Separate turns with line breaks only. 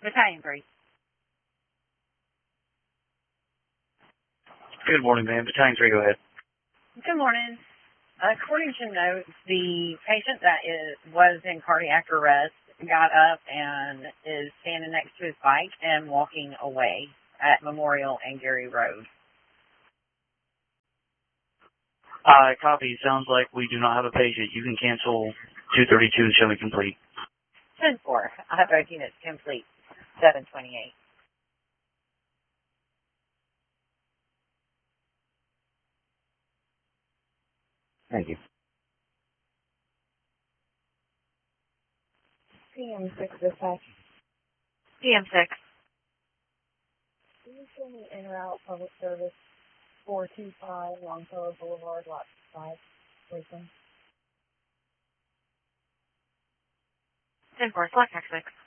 Battalion 3.
Good morning, ma'am. Battalion 3, go ahead.
Good morning. According to notes, the patient that was in cardiac arrest got up and is standing next to his bike and walking away at Memorial and Gary Road.
Copy. Sounds like we do not have a patient. You can cancel 232 and show me complete.
10-4. I have both units complete. 728.
Thank you.
PM6 dispatch.
PM6.
Can you show me in or out public service 425 Longfellow Boulevard, lot 5, Lakeland?
10-4. Select next 6.